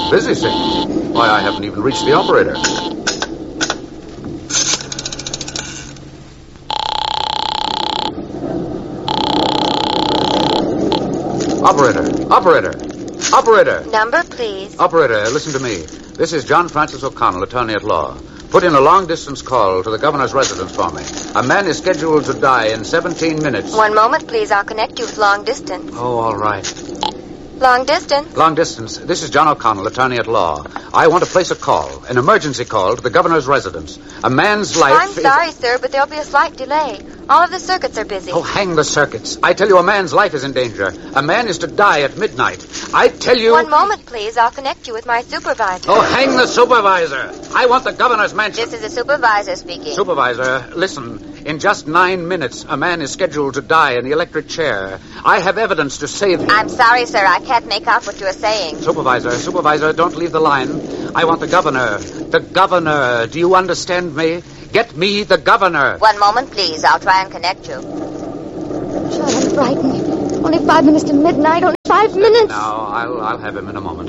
Busy signal? Why, I haven't even reached the operator. Operator! Number, please. Operator, listen to me. This is John Francis O'Connell, attorney at law. Put in a long-distance call to the governor's residence for me. A man is scheduled to die in 17 minutes. 1 moment, please. I'll connect you with long distance. Oh, all right. Long distance? Long distance. This is John O'Connell, attorney at law. I want to place a call, an emergency call to the governor's residence. A man's life... I'm sorry, sir, but there'll be a slight delay. All of the circuits are busy. Oh, hang the circuits. I tell you, a man's life is in danger. A man is to die at midnight. I tell you... 1 moment, please. I'll connect you with my supervisor. Oh, hang the supervisor. I want the governor's mansion. This is the supervisor speaking. Supervisor, listen. In just 9 minutes, a man is scheduled to die in the electric chair. I have evidence to save him. I'm sorry, sir. I can't make out what you are saying. Supervisor, don't leave the line. I want the governor. The governor. Do you understand me? Get me the governor. 1 moment, please. I'll try and connect you. John, I'm frightened. Only 5 minutes to midnight. Only 5 minutes. Now, I'll have him in a moment.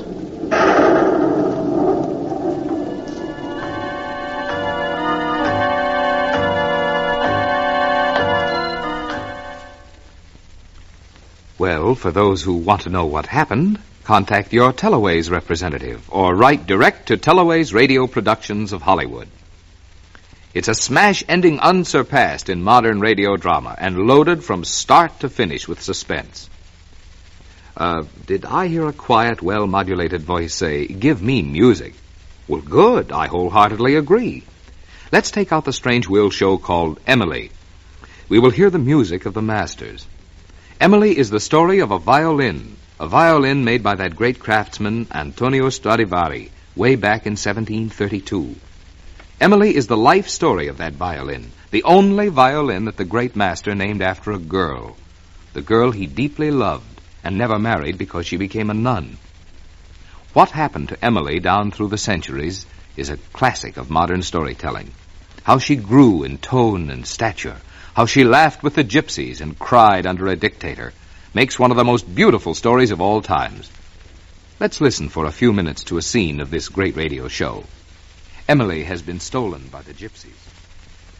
Well, for those who want to know what happened, contact your Teloways representative or write direct to Teloways Radio Productions of Hollywood. It's a smash ending unsurpassed in modern radio drama and loaded from start to finish with suspense. Did I hear a quiet, well-modulated voice say, "Give me music"? Well, good. I wholeheartedly agree. Let's take out the Strange Will show called Emily. We will hear the music of the masters. Emily is the story of a violin made by that great craftsman Antonio Stradivari way back in 1732. Emily is the life story of that violin, the only violin that the great master named after a girl, the girl he deeply loved and never married because she became a nun. What happened to Emily down through the centuries is a classic of modern storytelling. How she grew in tone and stature, how she laughed with the gypsies and cried under a dictator, makes one of the most beautiful stories of all times. Let's listen for a few minutes to a scene of this great radio show. Emily has been stolen by the gypsies.